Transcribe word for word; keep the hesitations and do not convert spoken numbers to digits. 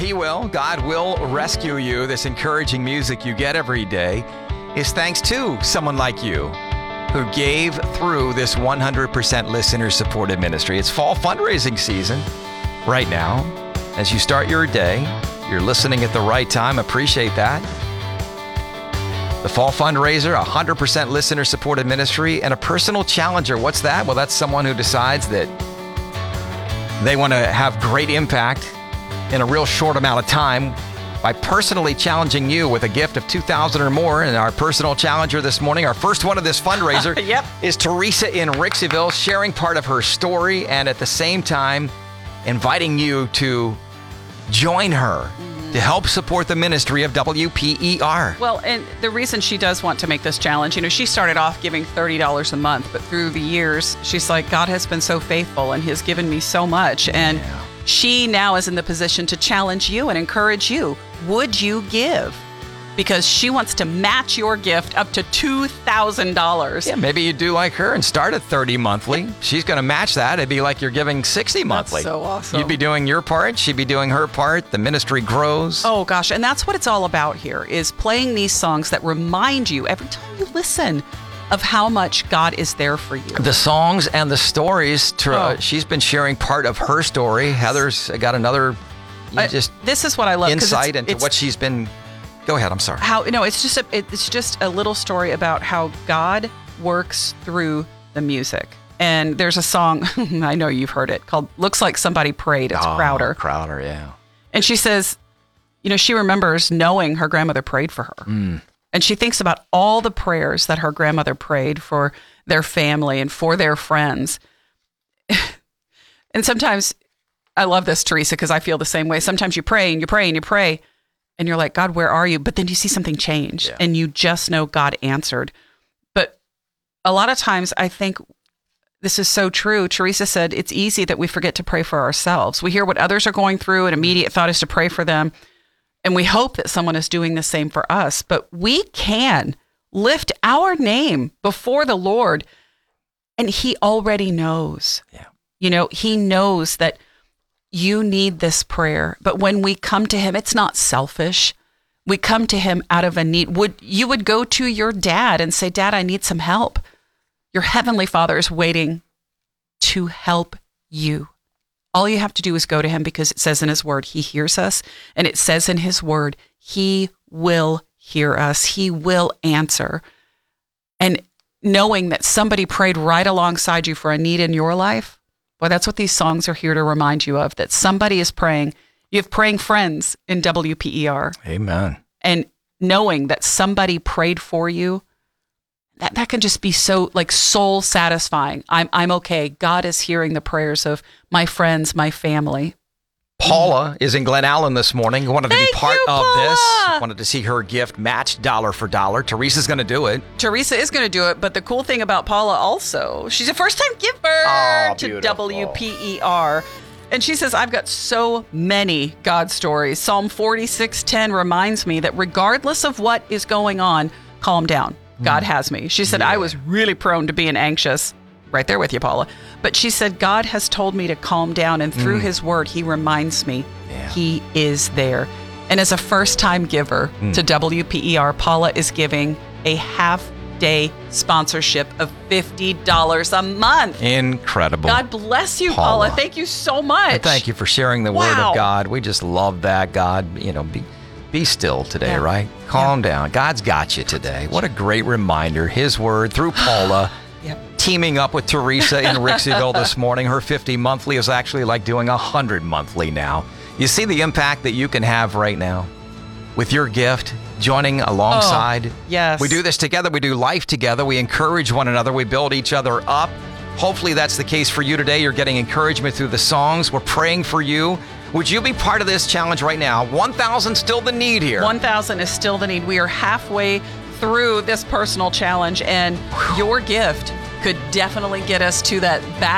He will. God will rescue you. This encouraging music you get every day is thanks to someone like you who gave through this one hundred percent listener-supported ministry. It's fall fundraising season right now. As you start your day, you're listening at the right time. Appreciate that. The fall fundraiser, one hundred percent listener-supported ministry, and a personal challenger. What's that? Well, that's someone who decides that they want to have great impact in a real short amount of time by personally challenging you with a gift of two thousand dollars or more. And our personal challenger this morning, our first one of this fundraiser, yep. is Teresa in Rixieville, sharing part of her story and at the same time inviting you to join her to help support the ministry of W P E R. Well, and the reason she does want to make this challenge, you know, she started off giving thirty dollars a month, but through the years, she's like, God has been so faithful and has given me so much. And Yeah. she now is in the position to challenge you and encourage you. Would you give? Because she wants to match your gift up to two thousand dollars. Yeah, maybe you do like her and start at thirty monthly. She's going to match that. It'd be like you're giving sixty monthly. so awesome. You'd be doing your part. She'd be doing her part. The ministry grows. Oh, gosh. And that's what it's all about here, is playing these songs that remind you every time you listen of how much God is there for you. The songs and the stories. To, uh, Oh. she's been sharing part of her story. Heather's got another you Uh, just this is what I love. 'cause insight it's- into it's what she's been. Go ahead. I'm sorry. How no, it's just a it's just a little story about how God works through the music. And there's a song, I know you've heard it, called "Looks Like Somebody Prayed." It's Oh, Crowder. Crowder, yeah. And she says, you know, she remembers knowing her grandmother prayed for her. Mm. And she thinks about all the prayers that her grandmother prayed for their family and for their friends. And sometimes, I love this, Teresa, because I feel the same way. Sometimes you pray and you pray and you pray, and you're like, God, where are you? But then you see something change, Yeah. and you just know God answered. But a lot of times, I think this is so true. Teresa said it's easy that we forget to pray for ourselves. We hear what others are going through, and immediate thought is to pray for them. And we hope that someone is doing the same for us. But we can lift our name before the Lord, and He already knows. Yeah. You know, He knows that you need this prayer. But when we come to Him, it's not selfish. We come to Him out of a need. Would you would go to your dad and say, Dad, I need some help. Your Heavenly Father is waiting to help you. All you have to do is go to Him, because it says in His Word, He hears us. And it says in His Word, He will hear us. He will answer. And knowing that somebody prayed right alongside you for a need in your life, well, that's what these songs are here to remind you of, that somebody is praying. You have praying friends in W P E R. Amen. And knowing that somebody prayed for you, that, that can just be so like soul satisfying. I'm I'm okay. God is hearing the prayers of my friends, my family. Paula is in Glen Allen this morning. Wanted to Thank be part you, of Paula. this. Wanted to see her gift matched dollar for dollar. Teresa's going to do it. Teresa is going to do it, but the cool thing about Paula also, she's a first-time giver Oh, to beautiful. W P E R. And she says, I've got so many God stories. Psalm forty-six ten reminds me that regardless of what is going on, calm down. God has me. She said, Yeah. I was really prone to being anxious. Right there with you, Paula. But she said, God has told me to calm down. And through His Word, He reminds me Yeah. He is there. And as a first-time giver to W P E R, Paula is giving a half-day sponsorship of fifty dollars a month. Incredible. God bless you, Paula. Paula. Thank you so much. And thank you for sharing the word Wow. of God. We just love that. God, you know, be be still today, Yeah. right? Calm down. God's got you today. What a great reminder. His word through Paula. Yep. Teaming up with Teresa in Rixieville this morning. Her fifty monthly is actually like doing one hundred monthly now. You see the impact that you can have right now with your gift, joining alongside. Oh, yes. We do this together. We do life together. We encourage one another. We build each other up. Hopefully that's the case for you today. You're getting encouragement through the songs. We're praying for you. Would you be part of this challenge right now? one thousand still the need here. one thousand is still the need. We are halfway through this personal challenge, and your gift could definitely get us to that back.